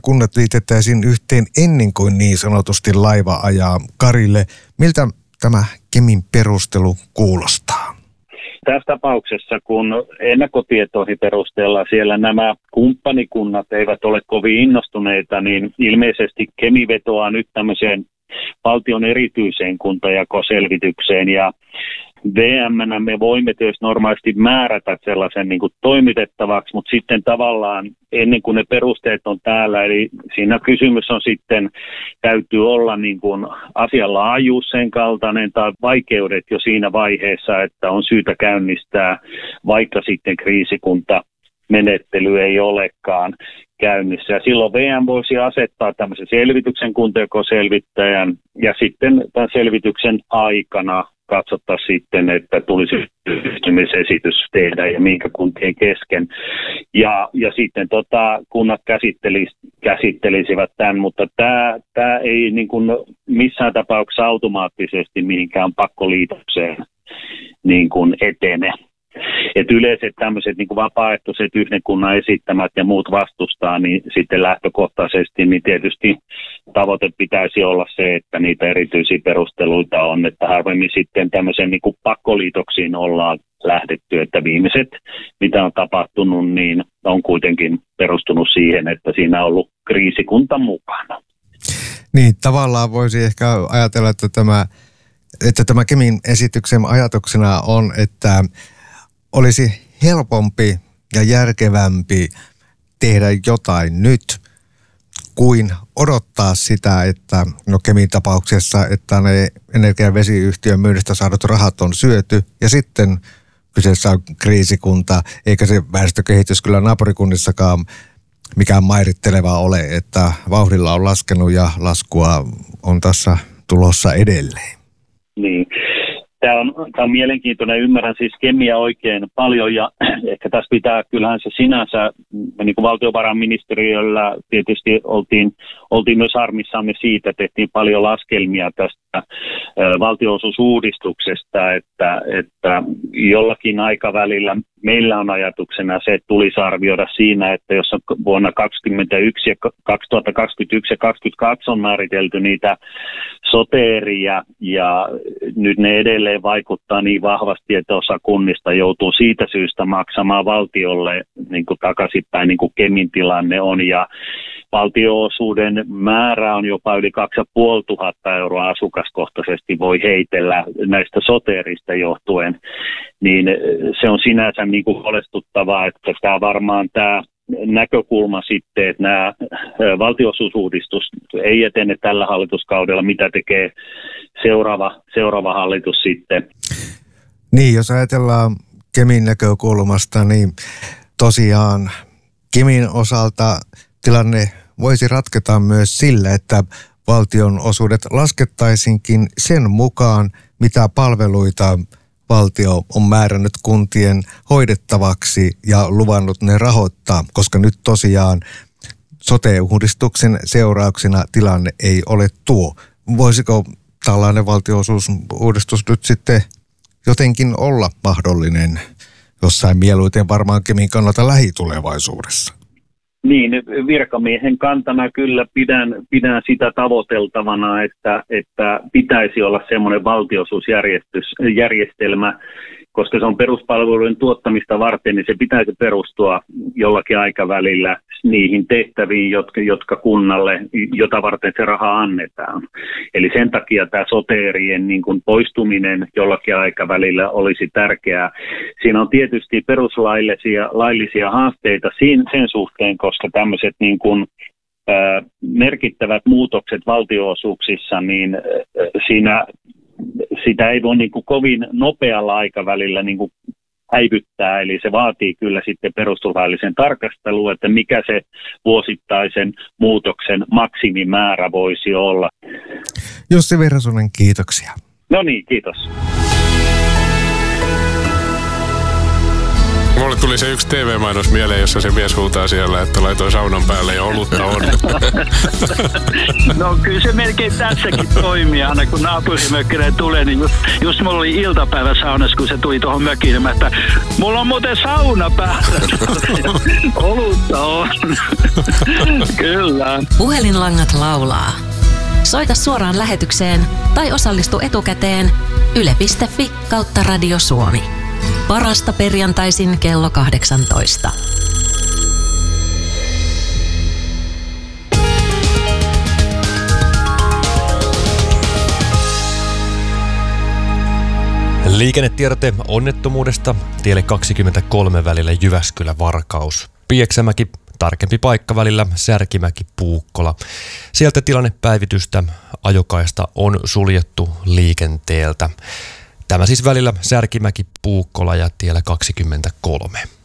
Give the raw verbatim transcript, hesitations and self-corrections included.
kunnat liitettäisiin yhteen ennen kuin niin sanotusti laiva ajaa karille. Miltä tämä Kemin perustelu kuulostaa? Tässä tapauksessa, kun ennakkotietoihin perusteella siellä nämä kumppanikunnat eivät ole kovin innostuneita, niin ilmeisesti Kemi vetoaa nyt tämmöiseen valtion erityiseen kuntajakoselvitykseen, ja V M:nä me voimme tietysti normaalisti määrätä sellaisen niin kuin toimitettavaksi, mutta sitten tavallaan ennen kuin ne perusteet on täällä, eli siinä kysymys on sitten, täytyy olla niin kuin asian laajuus sen kaltainen tai vaikeudet jo siinä vaiheessa, että on syytä käynnistää, vaikka sitten kriisikunta menettely ei olekaan käynnissä. Ja silloin V M voisi asettaa tämmöisen selvityksen kuntajakoselvittäjän, ja sitten tämän selvityksen aikana katsottaa sitten, että tulisi yhtymisesitys tehdä ja minkä kuntien kesken. Ja, ja sitten tota, kunnat käsittelis, käsittelisivät tämän, mutta tämä, tämä ei niin kuin missään tapauksessa automaattisesti mihinkään pakkoliitokseen niin kuin etene. Et yleiset tämmöiset niin kuin vapaaehtoiset yhden kunnan esittämät ja muut vastustaa, niin sitten lähtökohtaisesti niin tietysti tavoite pitäisi olla se, että niitä erityisiä perusteluita on, että harvemmin sitten tämmöisen niin kuin pakkoliitoksiin ollaan lähdetty, että viimeiset, mitä on tapahtunut, niin on kuitenkin perustunut siihen, että siinä on ollut kriisikunta mukana. Niin, tavallaan voisi ehkä ajatella, että tämä, että tämä Kemin esityksen ajatuksena on, että olisi helpompi ja järkevämpi tehdä jotain nyt kuin odottaa sitä, että no Kemin tapauksessa, että ne energia- ja vesiyhtiön myynnistä saadut rahat on syöty ja sitten kyseessä on kriisikunta, eikä se väestökehitys kyllä naapurikunnissakaan mikään mairitteleva ole, että vauhdilla on laskenut ja laskua on tässä tulossa edelleen. Niin. Tämä on, tämä on mielenkiintoinen, ymmärrän siis Kemiä oikein paljon ja ehkä tässä pitää, kyllähän se sinänsä, niin kuin valtiovarainministeriöllä tietysti oltiin, oltiin myös harmissamme siitä, tehtiin paljon laskelmia tästä valtionosuusuudistuksesta, että, että jollakin aikavälillä meillä on ajatuksena se, että tulisi arvioida siinä, että jos on vuonna kaksikymmentäyksi ja kaksituhattakaksikymmentäyksi ja kaksikymmentäkaksi on määritelty niitä sote-eriä ja nyt ne edelleen vaikuttaa niin vahvasti, että osa kunnista joutuu siitä syystä maksamaan valtiolle niin kuin takaisinpäin, niin kuin Kemin tilanne on, ja valtionosuuden määrä on jopa yli kaksituhattaviisisataa euroa asukaskohtaisesti voi heitellä näistä sote-eristä johtuen, niin se on sinänsä niin kuin huolestuttavaa, että tämä varmaan tämä näkökulma sitten, että nämä valtionosuusuudistus ei etene tällä hallituskaudella, mitä tekee seuraava, seuraava hallitus sitten. Niin, jos ajatellaan Kemin näkökulmasta, niin tosiaan Kemin osalta tilanne voisi ratketa myös sillä, että valtion osuudet laskettaisinkin sen mukaan, mitä palveluita valtio on määrännyt kuntien hoidettavaksi ja luvannut ne rahoittaa, koska nyt tosiaan sote-uudistuksen seurauksena tilanne ei ole tuo. Voisiko tällainen valtionosuusuudistus nyt sitten jotenkin olla mahdollinen jossain mieluiten varmaan Kemin kannalta lähitulevaisuudessa? Niin, virkamiehen kantana kyllä pidän, pidän sitä tavoiteltavana, että, että pitäisi olla semmoinen valtionosuusjärjestelmä, koska se on peruspalveluiden tuottamista varten, niin se pitäisi perustua jollakin aikavälillä niihin tehtäviin, jotka, jotka kunnalle, jota varten se raha annetaan. Eli sen takia tämä sote-erien niin kuin poistuminen jollakin aikavälillä olisi tärkeää. Siinä on tietysti peruslaillisia laillisia haasteita sen suhteen, koska tämmöiset niin kuin merkittävät muutokset valtionosuuksissa, niin siinä sitä ei voi niin kuin kovin nopealla aikavälillä niin kuin häivyttää, eli se vaatii kyllä sitten perustuslaillisen tarkastelun, että mikä se vuosittaisen muutoksen maksimimäärä voisi olla. Jussi Virrasunen, kiitoksia. No niin, kiitos. Mulle tuli se yksi T V-mainos mieleen, jossa se mies huutaa siellä, että laitoin saunan päälle ja olutta on. No kyllä se melkein tässäkin toimii, aina kun naapurimökkinen tulee, niin just, just mulla oli iltapäivä saunassa, kun se tuli tuohon mökiin, että mulla on muuten sauna päällä. Olutta on. Kyllä. Puhelinlangat laulaa. Soita suoraan lähetykseen tai osallistu etukäteen yle piste fi kautta Radio Suomi. Parasta perjantaisin kello kahdeksantoista. Liikennetiedote onnettomuudesta tielle kaksikymmentäkolme välillä Jyväskylä-Varkaus. Pieksämäki, tarkempi paikka välillä Särkimäki-Puukkola. Sieltä tilannepäivitystä, ajokaista on suljettu liikenteeltä. Tämä siis välillä Särkimäki-Puukkola ja tiellä kaksikymmentäkolme.